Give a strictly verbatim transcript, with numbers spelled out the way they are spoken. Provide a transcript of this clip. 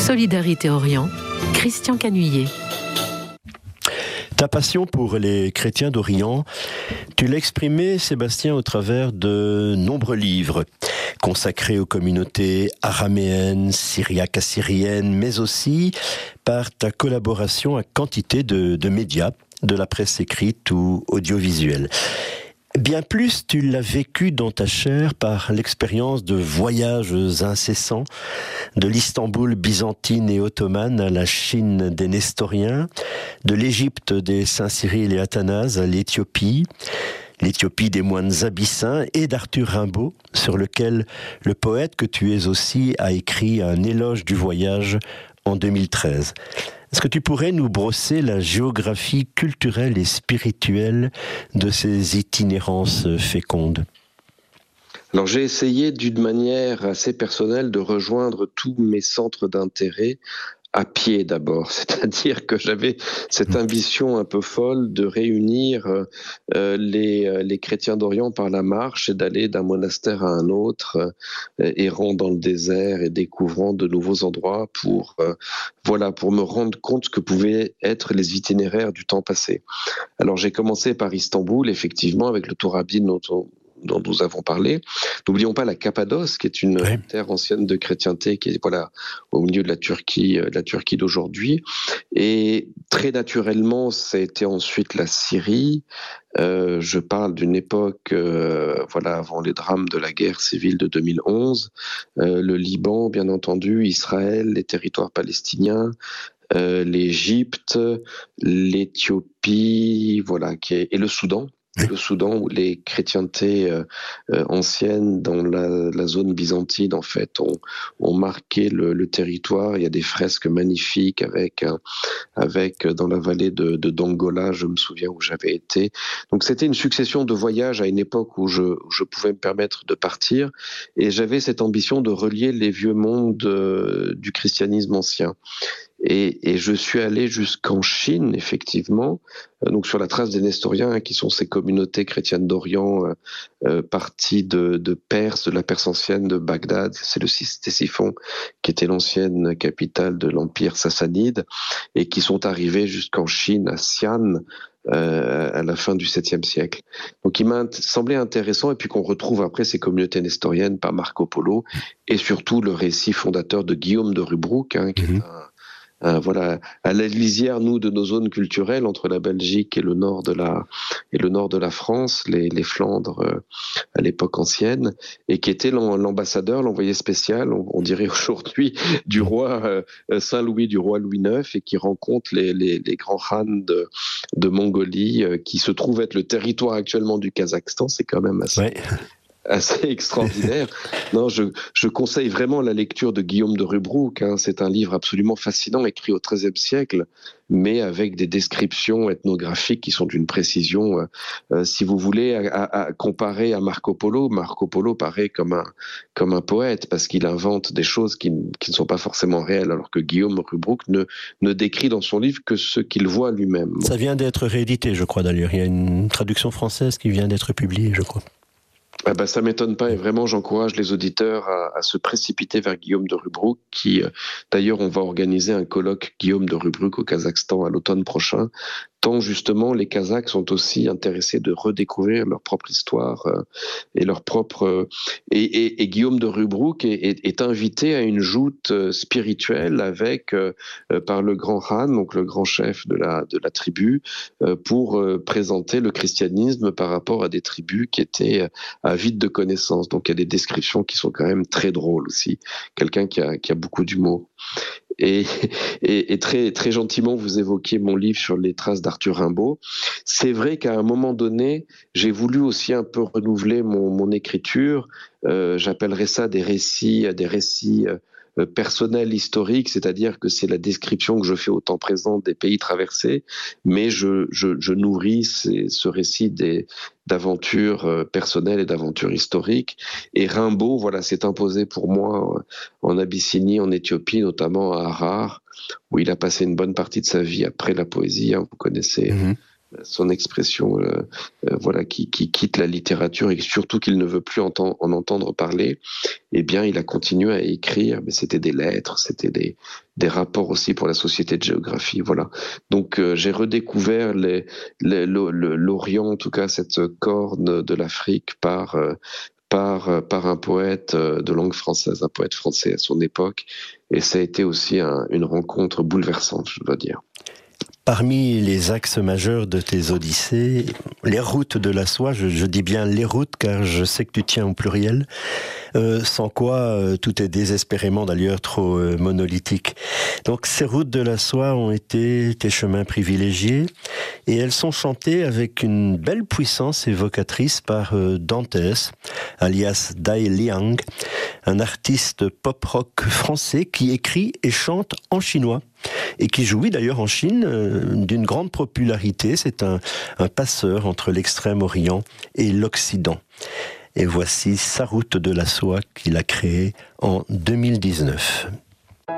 Solidarité Orient, Christian Canuillet. Ta passion pour les chrétiens d'Orient, tu l'as exprimée, Sébastien, au travers de nombreux livres consacrés aux communautés araméennes, syriaques-assyriennes, mais aussi par ta collaboration à quantité de, de médias, de la presse écrite ou audiovisuelle. Bien plus, tu l'as vécu dans ta chair par l'expérience de voyages incessants de l'Istanbul byzantine et ottomane à la Chine des Nestoriens, de l'Égypte des Saints Cyril et Athanase à l'Éthiopie, l'Éthiopie des moines abyssins et d'Arthur Rimbaud, sur lequel le poète que tu es aussi a écrit un éloge du voyage en deux mille treize. Est-ce que tu pourrais nous brosser la géographie culturelle et spirituelle de ces itinérances fécondes ? Alors j'ai essayé d'une manière assez personnelle de rejoindre tous mes centres d'intérêt à pied d'abord, c'est-à-dire que j'avais cette ambition un peu folle de réunir euh, les, les chrétiens d'Orient par la marche et d'aller d'un monastère à un autre, euh, errant dans le désert et découvrant de nouveaux endroits pour, euh, voilà, pour me rendre compte que pouvaient être les itinéraires du temps passé. Alors j'ai commencé par Istanbul, effectivement, avec le Tourabine dont on dont nous avons parlé. N'oublions pas la Cappadoce, qui est une oui. terre ancienne de chrétienté, qui est voilà, au milieu de la Turquie, de la Turquie d'aujourd'hui. Et très naturellement, ça a été ensuite la Syrie. Euh, je parle d'une époque, euh, voilà, avant les drames de la guerre civile de deux mille onze. Euh, le Liban, bien entendu, Israël, les territoires palestiniens, euh, l'Égypte, l'Éthiopie, voilà, qui est, et le Soudan. Le Soudan, où les chrétientés euh, euh, anciennes dans la, la zone byzantine, en fait, ont, ont marqué le, le territoire. Il y a des fresques magnifiques avec, euh, avec dans la vallée de, de Dongola, je me souviens où j'avais été. Donc c'était une succession de voyages à une époque où je, où je pouvais me permettre de partir. Et j'avais cette ambition de relier les vieux mondes euh, du christianisme ancien. Et, et je suis allé jusqu'en Chine, effectivement, euh, donc sur la trace des Nestoriens, hein, qui sont ces communautés chrétiennes d'Orient, euh, euh, parties de, de Perse, de la Perse ancienne, de Bagdad. C'est le Ctésiphon, qui était l'ancienne capitale de l'Empire sassanide, et qui sont arrivés jusqu'en Chine, à Xi'an, euh, à la fin du septième siècle. Donc il m'a semblé intéressant, et puis qu'on retrouve après ces communautés nestoriennes par Marco Polo, et surtout le récit fondateur de Guillaume de Rubruck, hein, qui mmh. est un Euh, voilà, à la lisière, nous, de nos zones culturelles entre la Belgique et le nord de la et le nord de la France, les, les Flandres euh, à l'époque ancienne, et qui était l'ambassadeur, l'envoyé spécial, on, on dirait aujourd'hui, du roi euh, Saint-Louis, du roi Louis neuf, et qui rencontre les, les, les grands khans de, de Mongolie, euh, qui se trouve être le territoire actuellement du Kazakhstan. C'est quand même assez... Ouais. assez extraordinaire. Non, je, je conseille vraiment la lecture de Guillaume de Rubruck. Hein. C'est un livre absolument fascinant, écrit au treizième siècle, mais avec des descriptions ethnographiques qui sont d'une précision, euh, si vous voulez, à, à, à comparer à Marco Polo. Marco Polo paraît comme un, comme un poète, parce qu'il invente des choses qui, qui ne sont pas forcément réelles, alors que Guillaume Rubruck ne, ne décrit dans son livre que ce qu'il voit lui-même. Ça vient d'être réédité, je crois, d'ailleurs. Il y a une traduction française qui vient d'être publiée, je crois. Ah ben, ça m'étonne pas, et vraiment j'encourage les auditeurs à, à se précipiter vers Guillaume de Rubruck, qui euh, d'ailleurs on va organiser un colloque Guillaume de Rubruck au Kazakhstan à l'automne prochain, tant justement les Kazakhs sont aussi intéressés de redécouvrir leur propre histoire euh, et leur propre euh, et, et, et Guillaume de Rubruck est, est, est invité à une joute euh, spirituelle avec euh, euh, par le grand Khan, donc le grand chef de la de la tribu, euh, pour euh, présenter le christianisme par rapport à des tribus qui étaient euh, avides de connaissances. Donc il y a des descriptions qui sont quand même très drôles aussi. Quelqu'un qui a qui a beaucoup d'humour. Et, et, et très, très gentiment, vous évoquiez mon livre sur les traces d'Arthur Rimbaud. C'est vrai qu'à un moment donné, j'ai voulu aussi un peu renouveler mon, mon écriture. Euh, j'appellerais ça des récits, des récits euh, personnels, historiques, c'est-à-dire que c'est la description que je fais au temps présent des pays traversés, mais je, je, je nourris ces, ce récit des, d'aventures euh, personnelles et d'aventures historiques. Et Rimbaud, voilà, s'est imposé pour moi euh, en Abyssinie, en Éthiopie, notamment à Harar, où il a passé une bonne partie de sa vie après la poésie. Hein, vous connaissez mmh. son expression, euh, euh, voilà, qui, qui quitte la littérature et surtout qu'il ne veut plus entend, en entendre parler, eh bien, il a continué à écrire, mais c'était des lettres, c'était des, des rapports aussi pour la Société de géographie, voilà. Donc, euh, j'ai redécouvert les, les, l'Orient, en tout cas, cette corne de l'Afrique par, euh, par, par un poète de langue française, un poète français à son époque, et ça a été aussi un, une rencontre bouleversante, je dois dire. Parmi les axes majeurs de tes odyssées, les routes de la soie, je, je dis bien les routes car je sais que tu tiens au pluriel, euh, sans quoi euh, tout est désespérément d'ailleurs trop euh, monolithique. Donc ces routes de la soie ont été tes chemins privilégiés et elles sont chantées avec une belle puissance évocatrice par euh, Dantès, alias Dai Liang, un artiste pop-rock français qui écrit et chante en chinois. Et qui jouit d'ailleurs en Chine euh, d'une grande popularité. C'est un, un passeur entre l'extrême-orient et l'Occident. Et voici sa route de la soie qu'il a créée en deux mille dix-neuf.